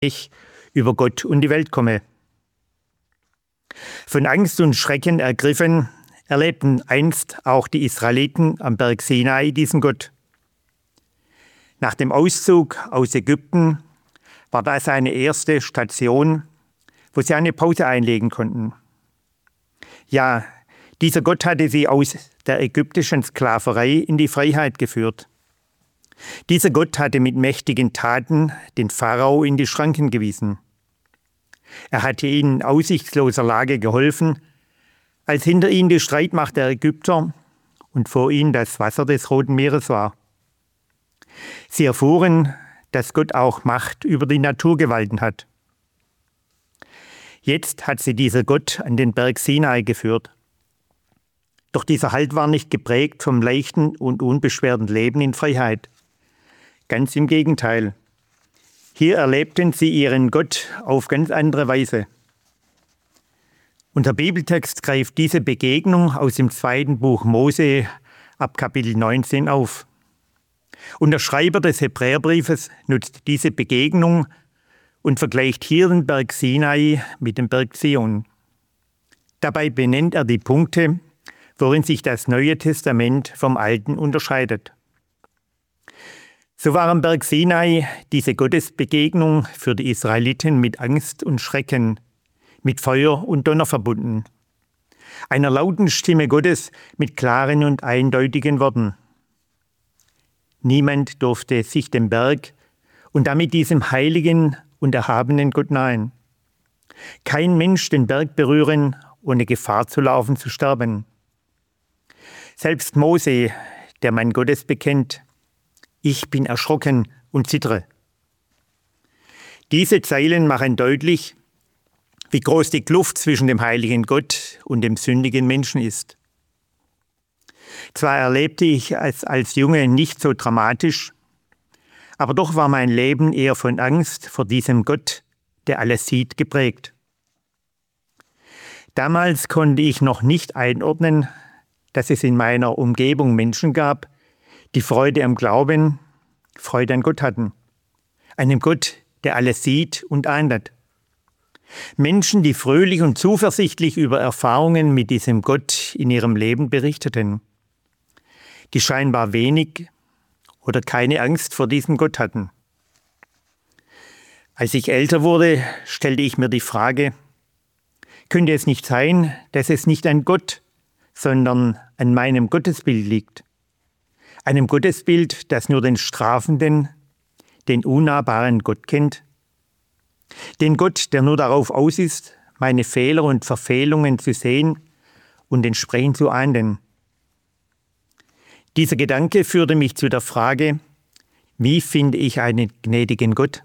ich über Gott und die Welt komme. Von Angst und Schrecken ergriffen, erlebten einst auch die Israeliten am Berg Sinai diesen Gott. Nach dem Auszug aus Ägypten war das seine erste Station, wo sie eine Pause einlegen konnten. Ja, dieser Gott hatte sie aus der ägyptischen Sklaverei in die Freiheit geführt. Dieser Gott hatte mit mächtigen Taten den Pharao in die Schranken gewiesen. Er hatte ihnen in aussichtsloser Lage geholfen, als hinter ihnen die Streitmacht der Ägypter und vor ihnen das Wasser des Roten Meeres war. Sie erfuhren, dass Gott auch Macht über die Naturgewalten hat. Jetzt hat sie dieser Gott an den Berg Sinai geführt. Doch dieser Halt war nicht geprägt vom leichten und unbeschwerten Leben in Freiheit. Ganz im Gegenteil. Hier erlebten sie ihren Gott auf ganz andere Weise. Unser Bibeltext greift diese Begegnung aus dem 2. Buch Mose ab Kapitel 19 auf. Und der Schreiber des Hebräerbriefes nutzt diese Begegnung und vergleicht hier den Berg Sinai mit dem Berg Zion. Dabei benennt er die Punkte, worin sich das Neue Testament vom Alten unterscheidet. So war am Berg Sinai diese Gottesbegegnung für die Israeliten mit Angst und Schrecken, mit Feuer und Donner verbunden. Einer lauten Stimme Gottes mit klaren und eindeutigen Worten. Niemand durfte sich dem Berg und damit diesem heiligen und erhabenen Gott nahen. Kein Mensch den Berg berühren, ohne Gefahr zu laufen, zu sterben. Selbst Mose, der Mann Gottes, bekennt: Ich bin erschrocken und zittere. Diese Zeilen machen deutlich, wie groß die Kluft zwischen dem heiligen Gott und dem sündigen Menschen ist. Zwar erlebte ich es als Junge nicht so dramatisch, aber doch war mein Leben eher von Angst vor diesem Gott, der alles sieht, geprägt. Damals konnte ich noch nicht einordnen, dass es in meiner Umgebung Menschen gab, die Freude am Glauben, Freude an Gott hatten. Einem Gott, der alles sieht und ahndet. Menschen, die fröhlich und zuversichtlich über Erfahrungen mit diesem Gott in ihrem Leben berichteten. Die scheinbar wenig oder keine Angst vor diesem Gott hatten. Als ich älter wurde, stellte ich mir die Frage: Könnte es nicht sein, dass es nicht an Gott, sondern an meinem Gottesbild liegt? Einem Gottesbild, das nur den strafenden, den unnahbaren Gott kennt? Den Gott, der nur darauf aus ist, meine Fehler und Verfehlungen zu sehen und entsprechend zu ahnden. Dieser Gedanke führte mich zu der Frage: Wie finde ich einen gnädigen Gott?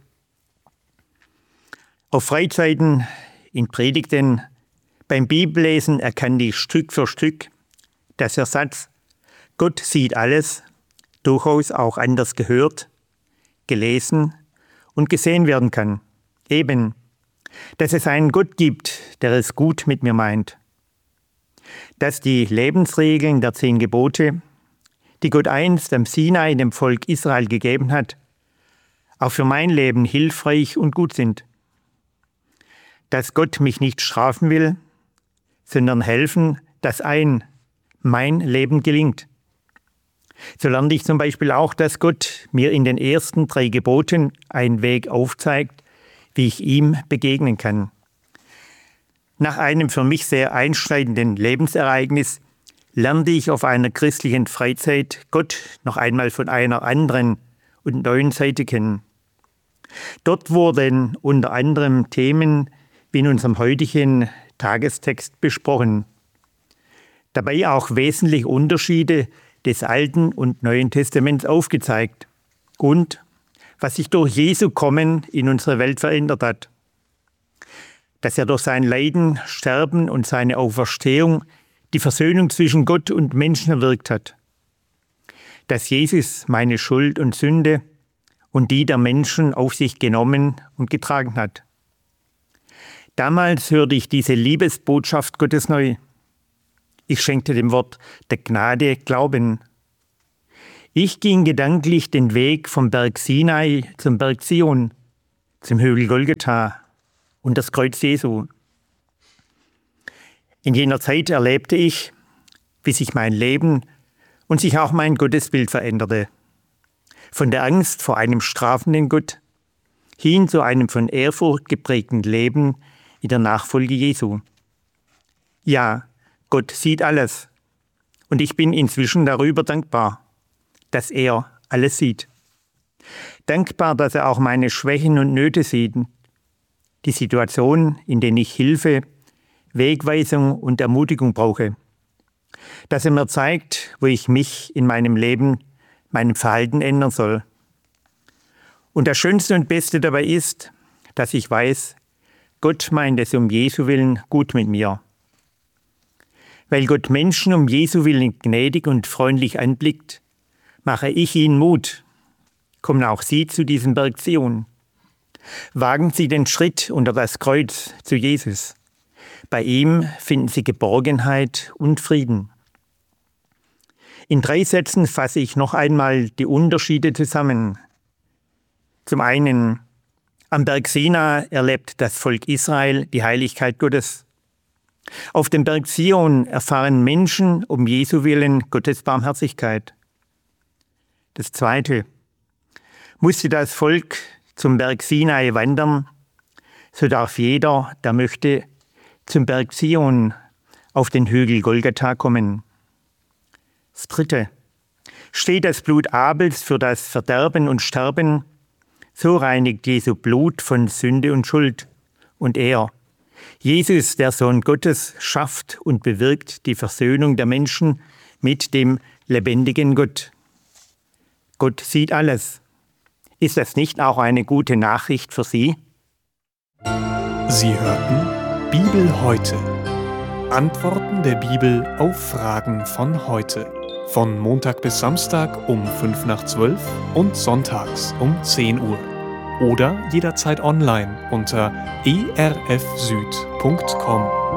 Auf Freizeiten, in Predigten, beim Bibellesen erkannte ich Stück für Stück, dass der Satz „Gott sieht alles“ durchaus auch anders gehört, gelesen und gesehen werden kann. Eben, dass es einen Gott gibt, der es gut mit mir meint. Dass die Lebensregeln der 10 Gebote, die Gott einst am Sinai dem Volk Israel gegeben hat, auch für mein Leben hilfreich und gut sind. Dass Gott mich nicht strafen will, sondern helfen, dass mein Leben gelingt. So lernte ich zum Beispiel auch, dass Gott mir in den ersten 3 Geboten einen Weg aufzeigt, wie ich ihm begegnen kann. Nach einem für mich sehr einschneidenden Lebensereignis lernte ich auf einer christlichen Freizeit Gott noch einmal von einer anderen und neuen Seite kennen. Dort wurden unter anderem Themen wie in unserem heutigen Tagestext besprochen. Dabei auch wesentliche Unterschiede des Alten und Neuen Testaments aufgezeigt und was sich durch Jesu Kommen in unsere Welt verändert hat. Dass er durch sein Leiden, Sterben und seine Auferstehung die Versöhnung zwischen Gott und Menschen erwirkt hat. Dass Jesus meine Schuld und Sünde und die der Menschen auf sich genommen und getragen hat. Damals hörte ich diese Liebesbotschaft Gottes neu. Ich schenkte dem Wort der Gnade Glauben. Ich ging gedanklich den Weg vom Berg Sinai zum Berg Zion, zum Hügel Golgatha und das Kreuz Jesu. In jener Zeit erlebte ich, wie sich mein Leben und sich auch mein Gottesbild veränderte. Von der Angst vor einem strafenden Gott hin zu einem von Ehrfurcht geprägten Leben in der Nachfolge Jesu. Ja, Gott sieht alles und ich bin inzwischen darüber dankbar, dass er alles sieht. Dankbar, dass er auch meine Schwächen und Nöte sieht, die Situation, in denen ich Hilfe, Wegweisung und Ermutigung brauche. Dass er mir zeigt, wo ich mich in meinem Leben, meinem Verhalten ändern soll. Und das Schönste und Beste dabei ist, dass ich weiß, Gott meint es um Jesu Willen gut mit mir. Weil Gott Menschen um Jesu Willen gnädig und freundlich anblickt, mache ich ihnen Mut. Kommen auch Sie zu diesem Berg Zion. Wagen Sie den Schritt unter das Kreuz zu Jesus. Bei ihm finden Sie Geborgenheit und Frieden. In 3 Sätzen fasse ich noch einmal die Unterschiede zusammen. Zum einen, am Berg Sinai erlebt das Volk Israel die Heiligkeit Gottes. Auf dem Berg Zion erfahren Menschen um Jesu Willen Gottes Barmherzigkeit. Das zweite, musste das Volk zum Berg Sinai wandern, so darf jeder, der möchte, zum Berg Zion auf den Hügel Golgatha kommen. Das dritte, steht das Blut Abels für das Verderben und Sterben, so reinigt Jesu Blut von Sünde und Schuld. Und er, Jesus, der Sohn Gottes, schafft und bewirkt die Versöhnung der Menschen mit dem lebendigen Gott. Gott sieht alles. Ist das nicht auch eine gute Nachricht für Sie? Sie hörten Bibel heute. Antworten der Bibel auf Fragen von heute. Von Montag bis Samstag um 11:55 und sonntags um 10 Uhr. Oder jederzeit online unter erfsüd.com.